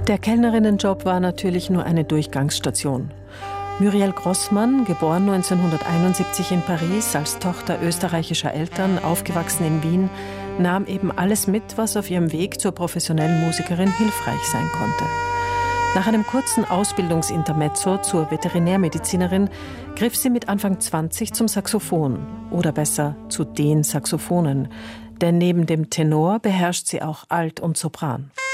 Der Kellnerinnenjob war natürlich nur eine Durchgangsstation. Muriel Grossmann, geboren 1971 in Paris, als Tochter österreichischer Eltern, aufgewachsen in Wien, nahm eben alles mit, was auf ihrem Weg zur professionellen Musikerin hilfreich sein konnte. Nach einem kurzen Ausbildungsintermezzo zur Veterinärmedizinerin griff sie mit Anfang 20 zum Saxophon, oder besser zu den Saxophonen, denn neben dem Tenor beherrscht sie auch Alt und Sopran.